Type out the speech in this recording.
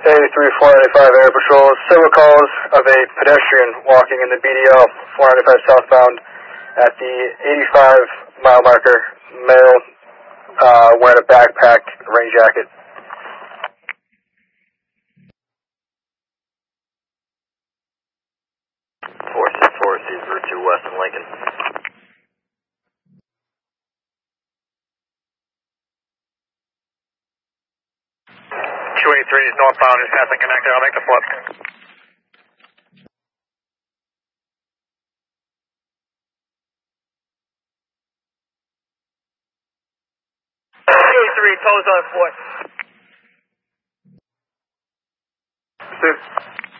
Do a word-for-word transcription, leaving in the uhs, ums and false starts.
eighty-three four ninety-five Air Patrol, several calls of a pedestrian walking in the B D L four ninety-five southbound at the eighty-five mile marker, male, uh, wearing a backpack, rain jacket. four six four, sees Route two West in Lincoln. two eighty-three is northbound, is passing connector, I'll make the flip. two eighty-three, toes on foot. Six.